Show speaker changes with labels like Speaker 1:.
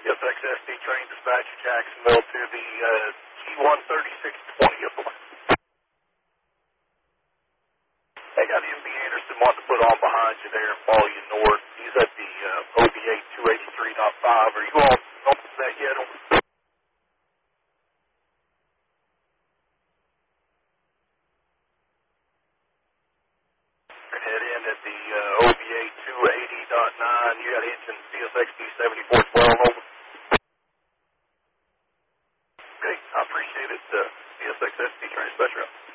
Speaker 1: CSXSD train dispatch Jacksonville to the G13620 up the way. I got MB Anderson wanting to put on behind you there and follow you north. He's at the OBA 283.5. Are you all on that yet? Head in at the OBA 280.9. You got engine CSXD 7412 over. Okay, I appreciate it. CSXSD train dispatch route.